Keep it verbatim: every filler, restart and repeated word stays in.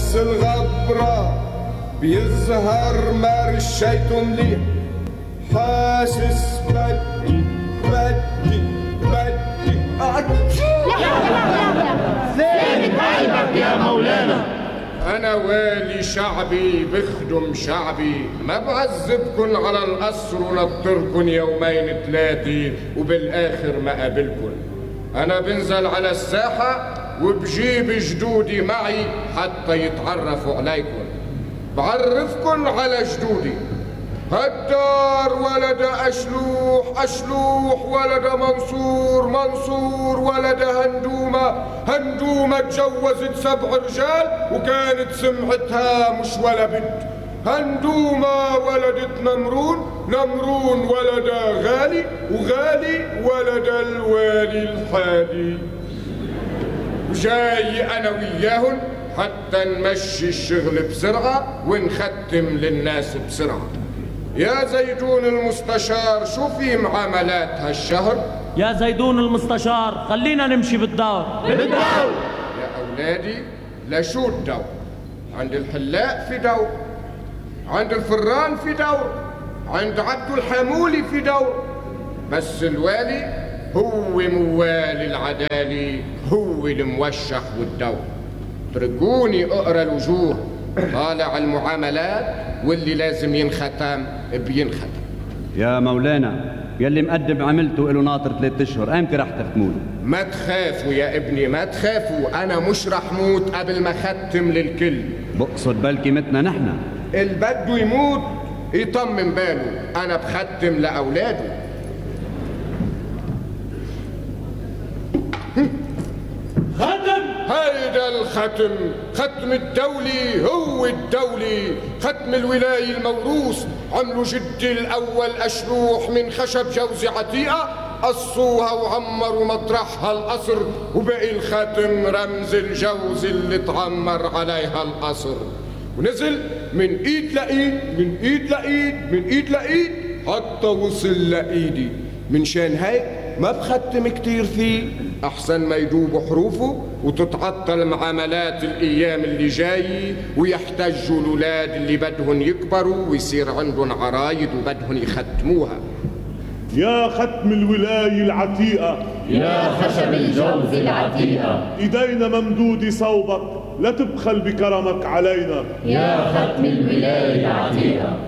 بس الغبرة بيظهر ما رشيته مليح، حاسس بدي بدي بدي لا لا لا زينة قلبك يا مولانا. أنا والي شعبي بخدم شعبي، ما بعذبكن على القصر ونطركن يومين ثلاثة وبالآخر ما قابلكن. أنا بنزل على الساحة وبجيب جدودي معي حتى يتعرفوا عليكن. بعرفكن على جدودي. هدار ولد أشلوح، أشلوح ولد منصور، منصور ولد هندومة، هندومة تجوزت سبع رجال وكانت سمعتها مش ولا بنت. هندومة ولدت نمرون، نمرون ولد غالي، وغالي ولد الوالي الحالي. وجاي أنا وياهن حتى نمشي الشغل بسرعة ونختم للناس بسرعة. يا زيدون المستشار، شو في معاملات هالشهر؟ يا زيدون المستشار خلينا نمشي بالدور. بالدور يا أولادي، لشو الدور؟ عند الحلاق في دور، عند الفران في دور، عند عبد الحمولي في دور، بس الوالي هو موالي العدالي، هو الموشح والدور. تركوني اقرا الوجوه، طالع المعاملات واللي لازم ينختم بينختم. يا مولانا، يلي مقدم عملته له ناطر ثلاث اشهر، امتى رح تختموله؟ ما تخافوا يا ابني، ما تخافوا، انا مش رح موت قبل ما ختم للكل. بقصد بلكي متنا نحن. اللي بده يموت يطمن باله، انا بختم لاولاده. ختم. هيدا الختم، ختم الدولي، هو الدولي، ختم الولاية الموروث. عملوا جدي الأول أشلوح من خشب جوز عتيقة، قصوها وعمروا مطرحها القصر، وبقي الختم رمز الجوز اللي تعمر عليها القصر. ونزل من ايد لايد، من ايد لايد، من ايد لايد، حتى وصل لايدي. من شان هيك ما بختم كتير فيه، أحسن ما يدوبوا حروفه وتتعطل معاملات الأيام اللي جاي، ويحتجوا الأولاد اللي بدهن يكبروا ويصير عندهم عرايد وبدهن يختموها. يا ختم الولاية العتيقة، يا خشب الجوز العتيقة، إيدينا ممدودة صوبك، لا تبخل بكرمك علينا. يا ختم الولاية العتيقة،